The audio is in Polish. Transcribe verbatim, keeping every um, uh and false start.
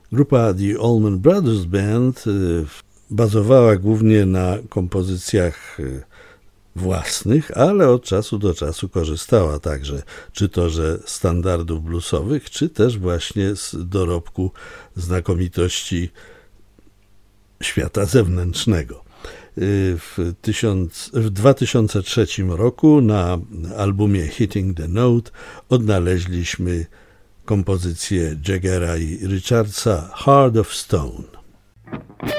Grupa The Allman Brothers Band bazowała głównie na kompozycjach własnych, ale od czasu do czasu korzystała także czy to ze standardów bluesowych, czy też właśnie z dorobku znakomitości świata zewnętrznego. W, tysiąc, w dwa tysiące trzecim roku na albumie Hitting the Note odnaleźliśmy kompozycję Jaggera i Richardsa Heart of Stone.